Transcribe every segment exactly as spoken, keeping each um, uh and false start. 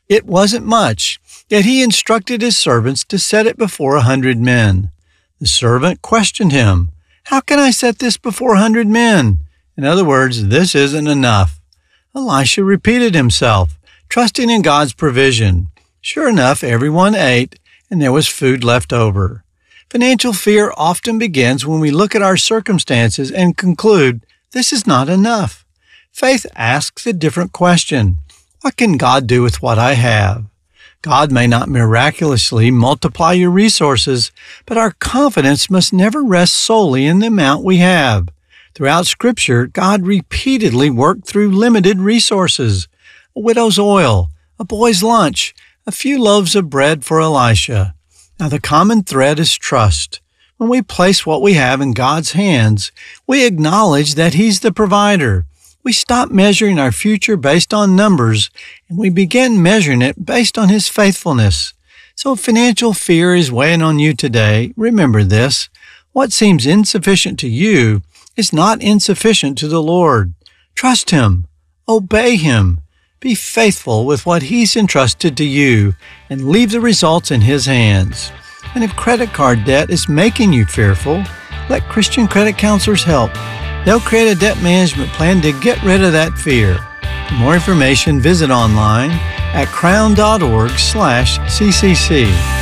It wasn't much, yet he instructed his servants to set it before a hundred men. The servant questioned him, "How can I set this before a hundred men?" In other words, this isn't enough. Elisha repeated himself, trusting in God's provision. Sure enough, everyone ate, and there was food left over. Financial fear often begins when we look at our circumstances and conclude, this is not enough. Faith asks a different question. What can God do with what I have? God may not miraculously multiply your resources, but our confidence must never rest solely in the amount we have. Throughout Scripture, God repeatedly worked through limited resources. A widow's oil, a boy's lunch, a few loaves of bread for Elisha. Now the common thread is trust. When we place what we have in God's hands, we acknowledge that He's the provider. We stop measuring our future based on numbers, and we begin measuring it based on His faithfulness. So if financial fear is weighing on you today, remember this. What seems insufficient to you is not insufficient to the Lord. Trust Him. Obey Him. Be faithful with what He's entrusted to you, and leave the results in His hands. And if credit card debt is making you fearful, let Christian credit counselors help. They'll create a debt management plan to get rid of that fear. For more information, visit online at crown.org slash ccc.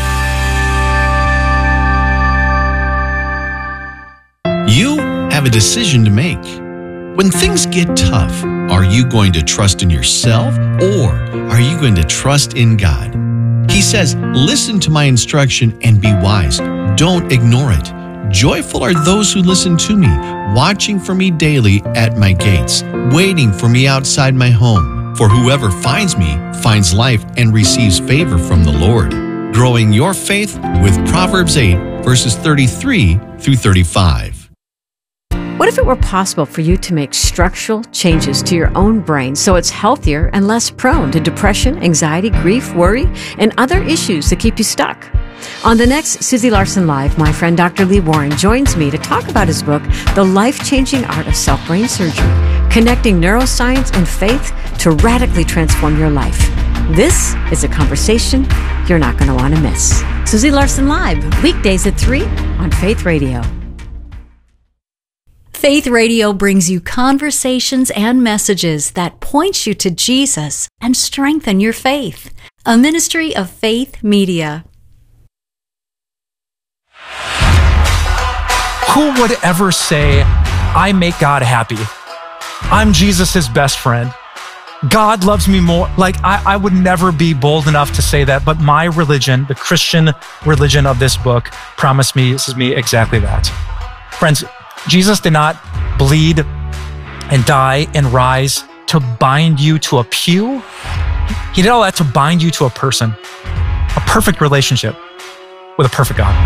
You have a decision to make. When things get tough, are you going to trust in yourself or are you going to trust in God? He says, listen to my instruction and be wise. Don't ignore it. Joyful are those who listen to me, watching for me daily at my gates, waiting for me outside my home. For whoever finds me finds life and receives favor from the Lord. Growing your faith with Proverbs eight, verses thirty-three through thirty-five. What if it were possible for you to make structural changes to your own brain so it's healthier and less prone to depression, anxiety, grief, worry, and other issues that keep you stuck? On the next Susie Larson Live, my friend Doctor Lee Warren joins me to talk about his book, The Life-Changing Art of Self-Brain Surgery, Connecting Neuroscience and Faith to Radically Transform Your Life. This is a conversation you're not going to want to miss. Susie Larson Live, weekdays at three on Faith Radio. Faith Radio brings you conversations and messages that point you to Jesus and strengthen your faith. A ministry of Faith Media. Who would ever say, I make God happy? I'm Jesus' best friend. God loves me more. Like, I, I would never be bold enough to say that, but my religion, the Christian religion of this book, promised me, this is me, exactly that. Friends, Jesus did not bleed and die and rise to bind you to a pew. He did all that to bind you to a person, a perfect relationship with a perfect God.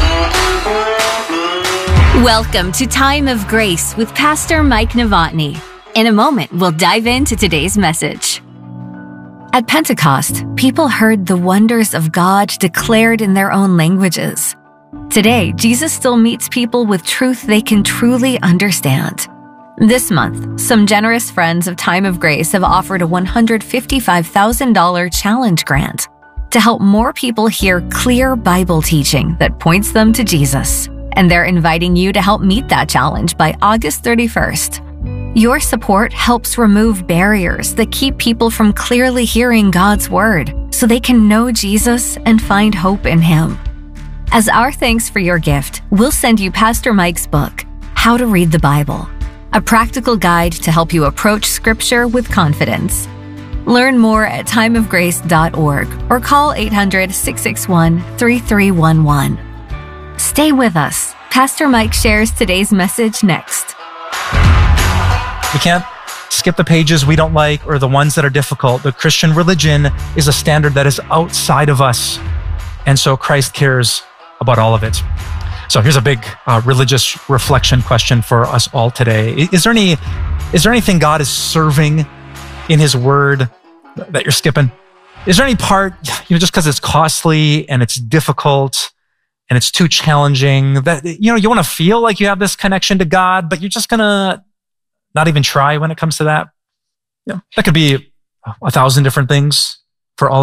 Welcome to Time of Grace with Pastor Mike Novotny. In a moment, we'll dive into today's message. At Pentecost, people heard the wonders of God declared in their own languages. Today, Jesus still meets people with truth they can truly understand. This month, some generous friends of Time of Grace have offered a one hundred fifty-five thousand dollars challenge grant to help more people hear clear Bible teaching that points them to Jesus. And they're inviting you to help meet that challenge by August thirty-first. Your support helps remove barriers that keep people from clearly hearing God's Word so they can know Jesus and find hope in Him. As our thanks for your gift, we'll send you Pastor Mike's book, How to Read the Bible, a practical guide to help you approach Scripture with confidence. Learn more at time of grace dot org or call eight hundred, six six one, three three one one. Stay with us. Pastor Mike shares today's message next. We can't skip the pages we don't like or the ones that are difficult. The Christian religion is a standard that is outside of us. And so Christ cares about all of it. So here's a big uh, religious reflection question for us all today. Is there any, is there anything God is serving in His Word that you're skipping? Is there any part, you know, just because it's costly and it's difficult and it's too challenging that, you know, you want to feel like you have this connection to God, but you're just going to not even try when it comes to that? You know, that could be a thousand different things for all